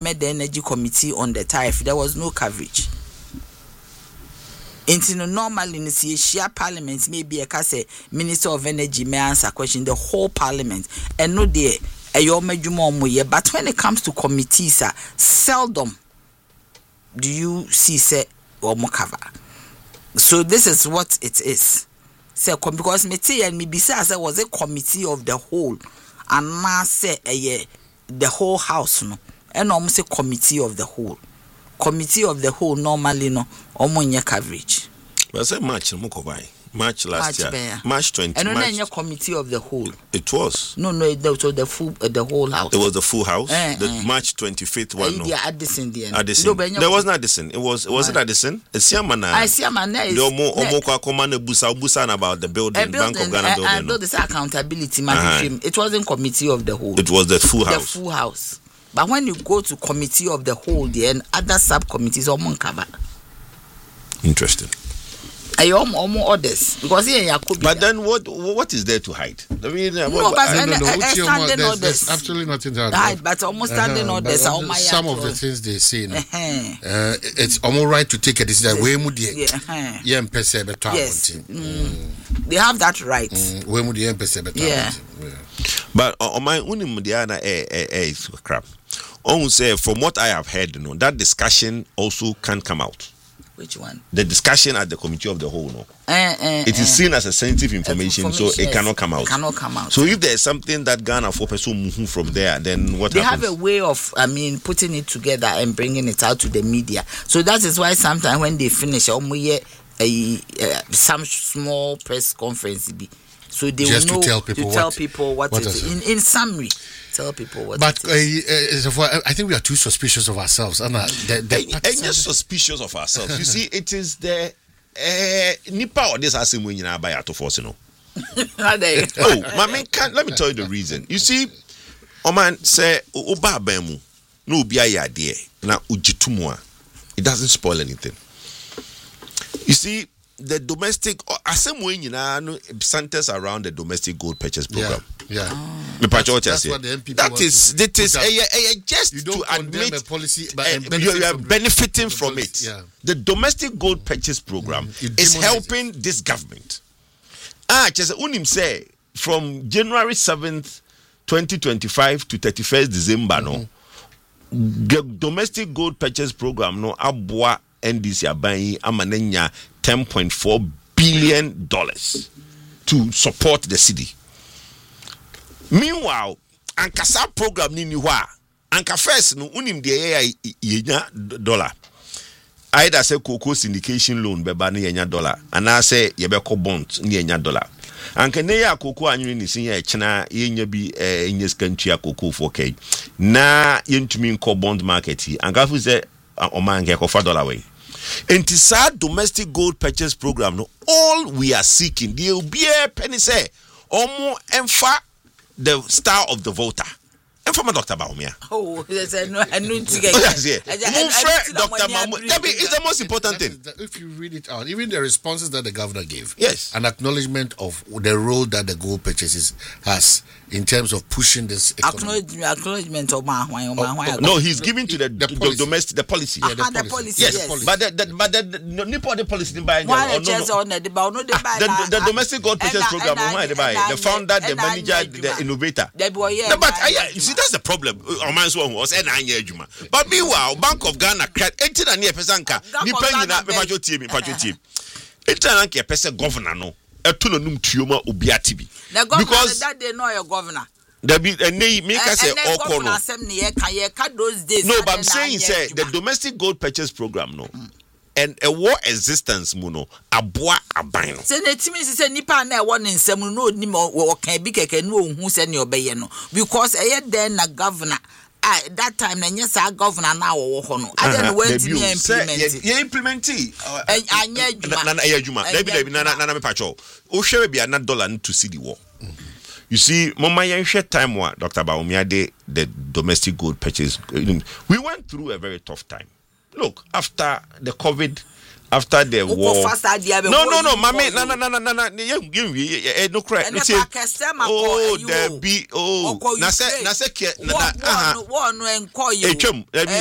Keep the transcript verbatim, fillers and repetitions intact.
met the energy committee on the tariff, there was no coverage. Into normally in the share parliament, maybe a case minister of energy may answer question the whole parliament and no there a yomejumo. But when it comes to committees, uh, seldom do you see say or more cover. So this is what it is. Say because me say and me be say was a committee of the whole, and now say a the whole house no, and almost a committee of the whole. Committee of the whole normally no omonya coverage. Well, say March Mukobai. March last March year. March twentieth. And only your committee of the whole. It was. No, no, it was the full uh, the whole house. It was the full house. Eh, the eh. March twenty-fifth one. No. Yeah, Addison there. Addison. No, there wasn't Addison. It was was it Addison? It's Yamana. I see Yamana. The Omo Omo kwa komane busa busa about the building, building Bank of Ghana uh, building. I know this accountability man. It wasn't committee of the whole. It was the full house. The full house. But when you go to committee of the whole, then other subcommittees are more covered. Interesting. I am almost others because here could be. But then what what is there to hide? I mean, no, what, but I don't know. uh, standing there's, others. there's absolutely nothing to hide. Right, but almost standing uh-huh, others. But, uh, some of the things they say, no, uh-huh. uh, it's almost right to take a decision. We would yeah, uh-huh. yeah, pese better. Yes, mm. They have that right. We would yeah, pese better. Yeah. But on my unimudiana eh eh eh crap. On say from what I have heard, you know, that discussion also can come out. Which one? The discussion at the committee of the whole, no. Uh, uh, it is uh, seen as a sensitive information, information so it yes. cannot come out. It cannot come out. So if there is something that Ghana for person move from there, then what they happens? They have a way of, I mean, putting it together and bringing it out to the media. So that is why sometimes when they finish, um, we a, a some small press conference be. So they just will know to tell people to what, tell people what, what it is. In, in summary, tell people what but, it is. But uh, uh, I think we are too suspicious of ourselves. And uh, the, the and, and just suspicious of ourselves. You see, it is the uh, Nipa or this assembly when you know by to force, you know. Oh, my man, can't let me tell you the reason. You see, oh man, say Oba Bemu, no be a idea. Now ujitumwa, it doesn't spoil anything. You see. The domestic assembly, you know, centers around the domestic gold purchase program. Yeah, yeah. Oh. That's, that's what the M P that is that is a, a, a just you don't to admit a policy, but uh, you, you are from benefiting the, from policy, it. Yeah. The domestic gold purchase program mm, is helping it. This government. Ah, just unim say from January seventh, twenty twenty-five to thirty-first December, mm-hmm. no, the domestic gold purchase program no abwa N D C abayi amanenya ten point four billion dollars to support the city. Meanwhile, Ankasa program ni niwa. Anka first no unim de yenya dollar. Either say cocoa syndication loan beba ni yenya dollar, and I say yebeko bond ni yenya dollar. Anka ne ya cocoa anyu ni sin ya china yenya bi eh nyes kantua cocoa four K. Na yentumi nko bond market yi. Anka fu say omange ko four dollar way. In this domestic gold purchase program, no, all we are seeking, there will be a penny say, omo emfa the star of the voter. Emfa Doctor Baumia. Oh, there's a no, I know to get. Doctor Mahmoud. That is the most important thing. If you read it out, even the responses that the governor gave, yes, an acknowledgement of the role that the gold purchases has in terms of pushing this economy. Acknowledgement of my, my, my, no, he's giving to the, the, the, the domestic the policy. Yeah, the, uh-huh, policy. the policy. Yes, yes. policy. But the, the but the, the Nipo the policy didn't buy. Why no, the no, no. the, the, the domestic gold purchase program. Why they buy? The founder, the manager, the innovator. No, but you see, that's the problem. But meanwhile, Bank of Ghana create eighteen and a percent. Nipa nyina me pacho tie me pacho tie. eighteen and a percent governor no. Eto no num tuoma obiati bi. Because that they know your governor. There be and they make us say all corner. No, but I'm saying say the domestic gold purchase program no. Mm. And a war existence muno aboa aban no. Say na timi say nipa na e won nsem no oni mo kan bi keke no hu se ne obeye no because e then na governor ah that time na nyesa governor na wo ho no I don't went to implement ye implement anya adwuma na na adwuma na bi na na na me pacho o hwe bia na dollar to see the war. You see, Mama Yanshe time wa Doctor Baumiade the domestic gold purchase. We went through a very tough time. Look, after the COVID, after the war. No, no, no, mommy, no, no, no, no, no, no, no, correct. Oh, the be, oh, na se, na se, na, na, ah,